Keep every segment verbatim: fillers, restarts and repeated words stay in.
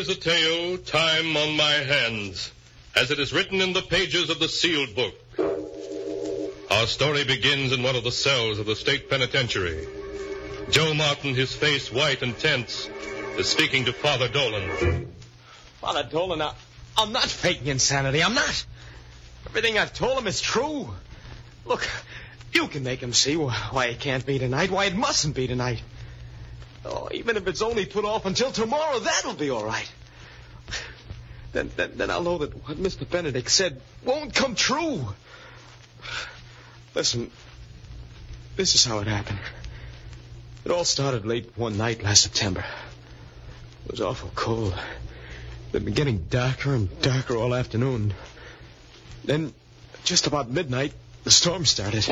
is a tale, Time on My Hands, as it is written in the pages of the sealed book. Our story begins in one of the cells of the state penitentiary. Joe Martin, his face white and tense, is speaking to Father Dolan. Father Dolan, I, I'm not faking insanity. I'm not. Everything I've told him is true. Look, you can make him see why it can't be tonight, why it mustn't be tonight. Oh, even if it's only put off until tomorrow, that'll be all right. Then, then, then I'll know that what Mister Benedict said won't come true. Listen, this is how it happened. It all started late one night last September. It was awful cold. It had been getting darker and darker all afternoon. Then, just about midnight, the storm started.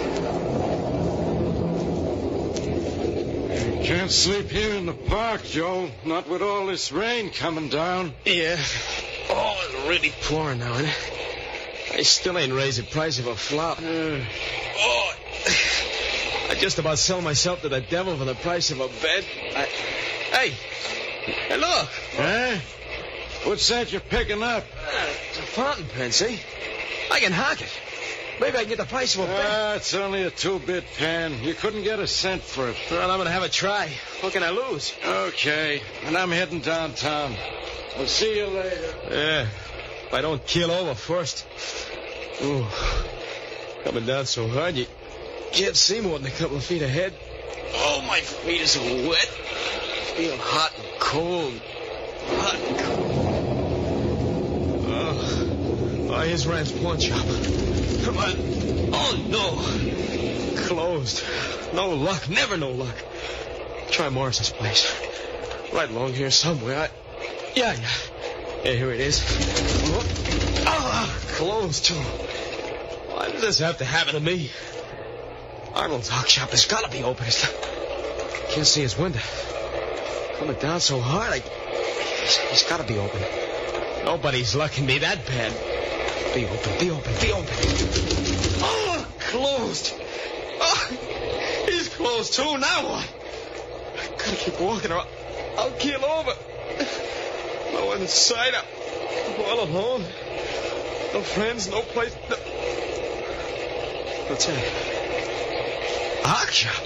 You can't sleep here in the park, Joe. Not with all this rain coming down. Yeah. Oh, it's really pouring now, isn't it? I still ain't raised the price of a flop. Uh, oh, I just about sell myself to the devil for the price of a bed. I... Hey, hey, look. Huh? What's that you're picking up? Uh, it's a fountain pen, see? I can hock it. Maybe I can get the price of a bed. Ah, it's only a two-bit pen. You couldn't get a cent for it. Well, I'm going to have a try. What can I lose? Okay, and I'm heading downtown. I'll see you later. Yeah, if I don't keel over first. Ooh, coming down so hard you can't see more than a couple of feet ahead. Oh, my feet are so wet. Feel hot and cold. Hot and cold. Oh, oh here's Rand's pawn shop. Come on. Oh, no. Closed. No luck. Never no luck. Try Morris's place. Right along here somewhere. I... Yeah, yeah. Yeah, here it is. Oh, oh, closed, too. Why does this have to happen to me? Arnold's hock shop has got to be open. Can't see his window. Coming down so hard, I... He's got to be open. Nobody's luck can be that bad. Be open, be open, be open. Oh, closed. Oh, he's closed, too. Now what? I gotta keep walking or I'll, I'll keel over. No one in sight. I'm all alone. No friends, no place. No... What's that? A hock shop.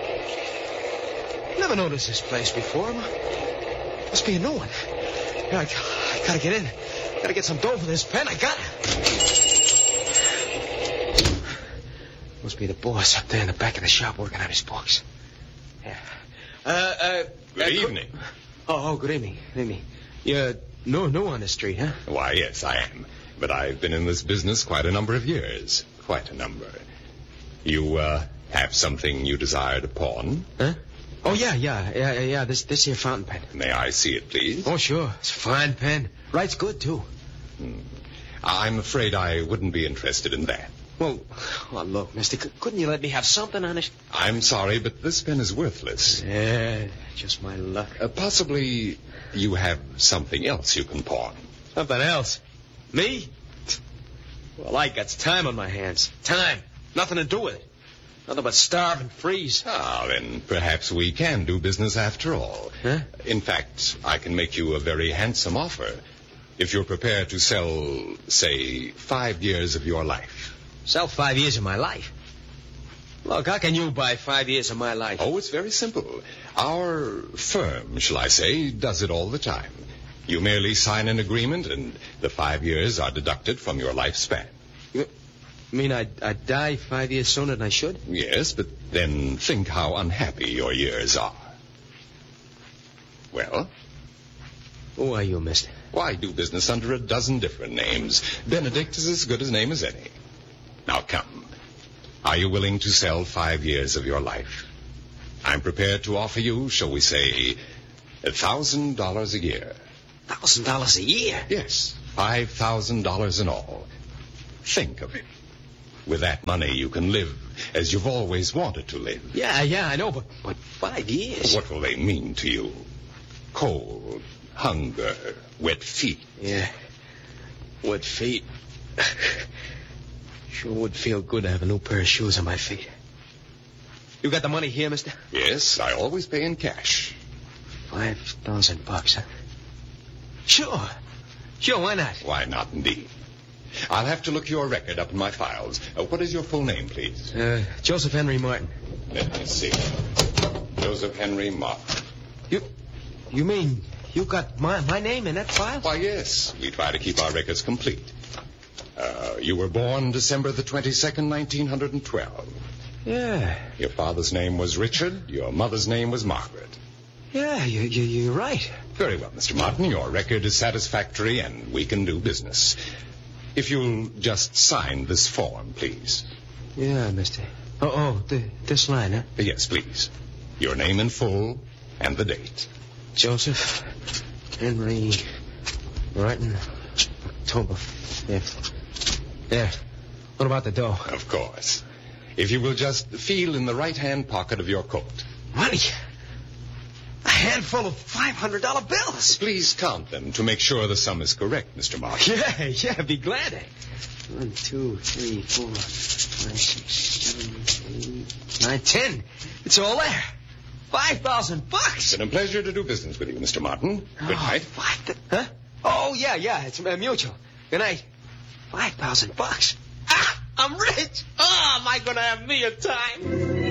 Never noticed this place before. Must be a new one. Yeah, I, I gotta get in. Gotta get some dough for this pen. I gotta. Must be the boss up there in the back of the shop working on his books. Yeah. Uh, uh... Good uh, evening. Oh, oh, good evening. Good evening. You're new, new on the street, huh? Why, yes, I am. But I've been in this business quite a number of years. Quite a number. You, uh, have something you desire to pawn? Huh? Oh, yeah, yeah, yeah, yeah, this this here fountain pen. May I see it, please? Oh, sure. It's a fine pen. Writes good, too. Hmm. I'm afraid I wouldn't be interested in that. Well, well look, mister, c- couldn't you let me have something on it? I'm sorry, but this pen is worthless. Yeah, just my luck. Uh, possibly you have something else you can pawn. Something else? Me? Well, I got time on my hands. Time. Nothing to do with it. Nothing but starve and freeze. Ah, then perhaps we can do business after all. Huh? In fact, I can make you a very handsome offer if you're prepared to sell, say, five years of your life. Sell five years of my life? Look, how can you buy five years of my life? Oh, it's very simple. Our firm, shall I say, does it all the time. You merely sign an agreement, and the five years are deducted from your lifespan. You mean I'd, I'd die five years sooner than I should? Yes, but then think how unhappy your years are. Well? Who are you, mister? Why, do business under a dozen different names. Benedict is as good a name as any. Now, come. Are you willing to sell five years of your life? I'm prepared to offer you, shall we say, a thousand dollars a year. Thousand dollars a year? Yes, five thousand dollars in all. Think of it. With that money, you can live as you've always wanted to live. Yeah, yeah, I know, but, but five years? What will they mean to you? Cold, hunger, wet feet. Yeah, wet feet. Sure would feel good to have a new pair of shoes on my feet. You got the money here, mister? Yes, I always pay in cash. Five thousand bucks, huh? Sure. Sure, why not? Why not, indeed? I'll have to look your record up in my files. Uh, what is your full name, please? Uh, Joseph Henry Martin. Let me see. Joseph Henry Martin. You... You mean you got my, my name in that file? Why, yes. We try to keep our records complete. Uh, you were born December the twenty-second, nineteen twelve. Yeah. Your father's name was Richard. Your mother's name was Margaret. Yeah, you, you, you're right. Very well, Mister Martin. Your record is satisfactory, and we can do business. If you'll just sign this form, please. Yeah, mister. Oh, oh, the, this line, huh? Yes, please. Your name in full and the date. Joseph Henry Martin, October fifth. There. What about the dough? Of course. If you will just feel in the right-hand pocket of your coat. Money? A handful of five hundred dollar bills. Please count them to make sure the sum is correct, Mister Martin. Yeah, yeah, I'd be glad to. One, two, three, four, five, six, seven, eight, nine, ten. It's all there. Five thousand bucks. It's been a pleasure to do business with you, Mister Martin. Good oh, night. Five th- huh? Oh, yeah, yeah, it's uh, mutual. Good night. Five thousand bucks. Ah, I'm rich. Oh, am I going to have me a time?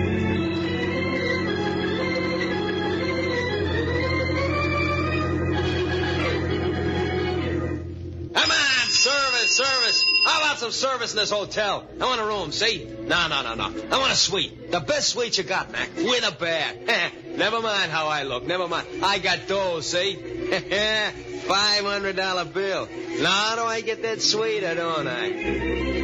Come on, service, service. How about some service in this hotel? I want a room, see? No, no, no, no. I want a suite. The best suite you got, Mac. With a bed. Never mind how I look. Never mind. I got those, see? five hundred dollar bill. Now do I get that suite or don't I?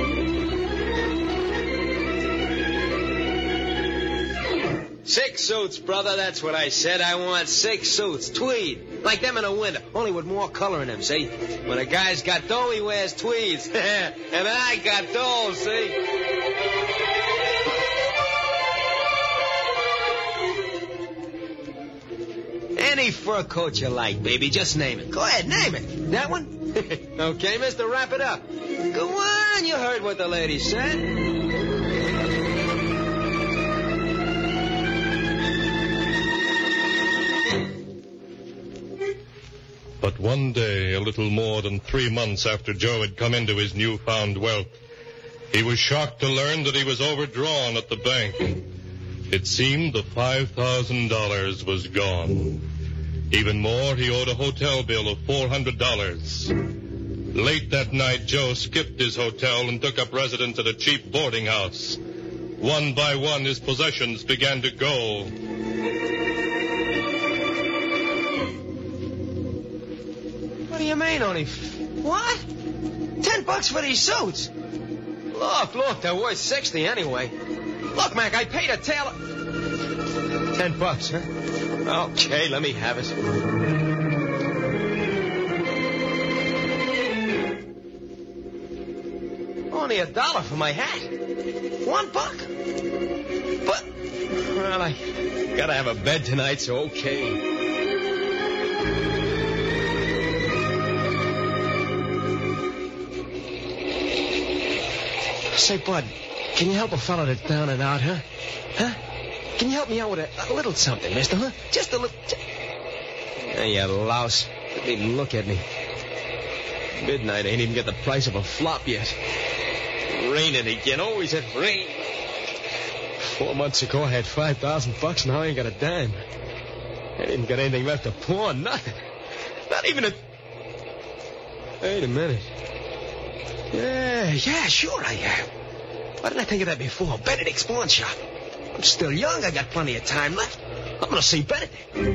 Six suits, brother. That's what I said. I want six suits. Tweed. Like them in the winter. Only with more color in them, see? When a guy's got dough, he wears tweeds. And I got those, see? Any fur coat you like, baby. Just name it. Go ahead, name it. That one? Okay, mister, wrap it up. Go on. You heard what the lady said. But one day, a little more than three months after Joe had come into his newfound wealth, he was shocked to learn that he was overdrawn at the bank. It seemed the five thousand dollars was gone. Even more, he owed a hotel bill of four hundred dollars. Late that night, Joe skipped his hotel and took up residence at a cheap boarding house. One by one, his possessions began to go. What do you mean, only... F- what? Ten bucks for these suits? Look, look, they're worth sixty anyway. Look, Mac, I paid a tailor... Ten bucks, huh? Okay, let me have it. Only a dollar for my hat. One buck. But, well, I gotta have a bed tonight, so okay. Say, Bud, can you help a fella that's down and out, huh? Huh? Can you help me out with a, a little something, mister, huh? Just a little... Hey, you louse. Didn't even look at me. Midnight ain't even get the price of a flop yet. Raining again. Always it rain. Four months ago, I had five thousand bucks. Now I ain't got a dime. I didn't got anything left to pawn. Nothing. Not even a... Wait a minute. Yeah, yeah, sure I am. Why didn't I think of that before? Benedict's pawn shop. I'm still young. I got plenty of time left. I'm going to see Benedict.